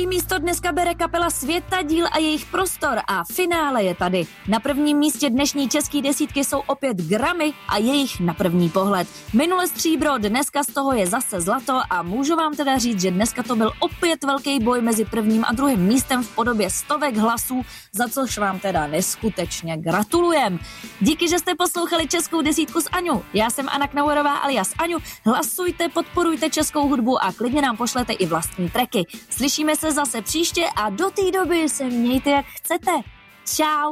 místo dneska bere kapela Světadíl a jejich Prostor a finále je tady. Na prvním místě dnešní české desítky jsou opět Grammy a jejich Na první pohled. Minule stříbro, dneska z toho je zase zlato a můžu vám teda říct, že dneska to byl opět velký boj mezi prvním a druhým místem v podobě stovek hlasů, za což vám teda neskutečně gratulujem. Díky, že jste poslouchali Českou desítku s Aňou. Já jsem Anna Knauerová alias Aňu. Hlasujte, podporujte českou hudbu a klidně nám pošlete i vlastní tracky. Slyšíme se zase příště a do té doby se mějte jak chcete. Čau.